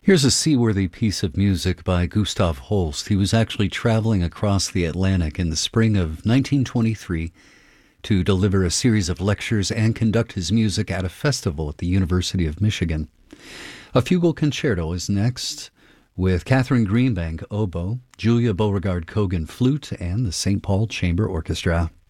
Here's a seaworthy piece of music by Gustav Holst. He was actually traveling across the Atlantic in the spring of 1923 to deliver a series of lectures and conduct his music at a festival at the University of Michigan. A fugal concerto is next, with Catherine Greenbank oboe, Julia Beauregard Kogan flute, and the St. Paul Chamber Orchestra.